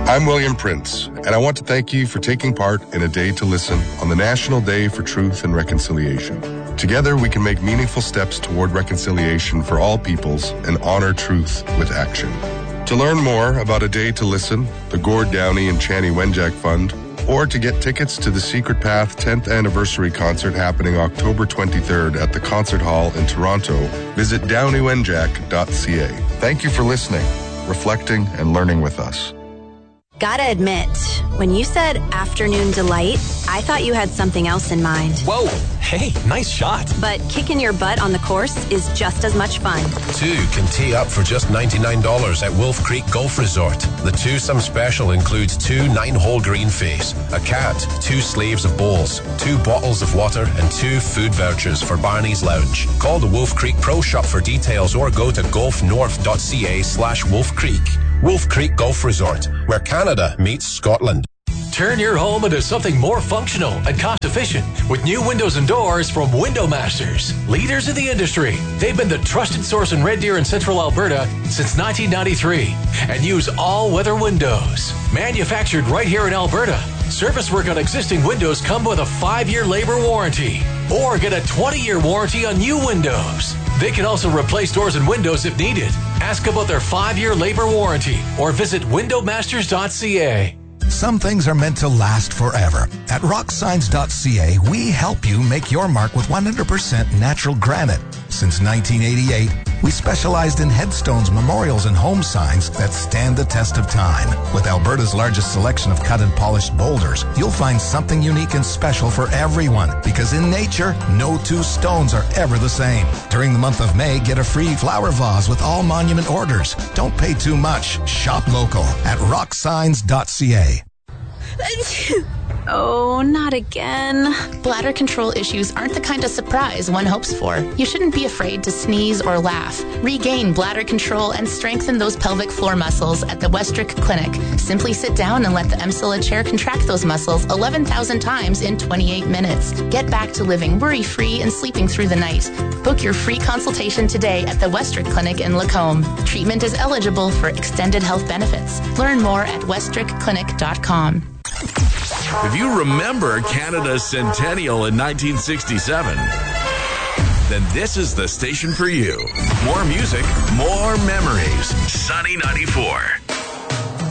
I'm William Prince, and I want to thank you for taking part in A Day to Listen on the National Day for Truth and Reconciliation. Together, we can make meaningful steps toward reconciliation for all peoples and honor truth with action. To learn more about A Day to Listen, the Gord Downey and Chanie Wenjack Fund, or to get tickets to the Secret Path 10th Anniversary Concert happening October 23rd at the Concert Hall in Toronto, visit downeywenjack.ca. Thank you for listening, reflecting, and learning with us. Gotta admit, when you said afternoon delight, I thought you had something else in mind. Whoa, hey, nice shot. But kicking your butt on the course is just as much fun. Two can tee up for just $99 at Wolf Creek Golf Resort. The twosome special includes 2 9-hole green fees, a cat, 2 sleeves of bowls, 2 bottles of water, and 2 food vouchers for Barney's Lounge. Call the Wolf Creek Pro Shop for details or go to golfnorth.ca/Wolf Creek. Wolf Creek Golf Resort, where Canada meets Scotland. Turn your home into something more functional and cost-efficient with new windows and doors from Window Masters. Leaders in the industry, they've been the trusted source in Red Deer and Central Alberta since 1993 and use all-weather windows. Manufactured right here in Alberta. Service work on existing windows come with a 5-year labor warranty or get a 20-year warranty on new windows. They can also replace doors and windows if needed. Ask about their 5-year labor warranty or visit windowmasters.ca. Some things are meant to last forever. At rocksigns.ca, we help you make your mark with 100% natural granite. Since 1988, we specialized in headstones, memorials, and home signs that stand the test of time. With Alberta's largest selection of cut and polished boulders, you'll find something unique and special for everyone. Because in nature, no 2 stones are ever the same. During the month of May, get a free flower vase with all monument orders. Don't pay too much. Shop local at rocksigns.ca. Oh, not again. Bladder control issues aren't the kind of surprise one hopes for. You shouldn't be afraid to sneeze or laugh. Regain bladder control and strengthen those pelvic floor muscles at the Westrick Clinic. Simply sit down and let the Emsilla chair contract those muscles 11,000 times in 28 minutes. Get back to living worry-free and sleeping through the night. Book your free consultation today at the Westrick Clinic in Lacombe. Treatment is eligible for extended health benefits. Learn more at westrickclinic.com. If you remember Canada's centennial in 1967, then this is the station for you. More music, more memories. Sunny 94.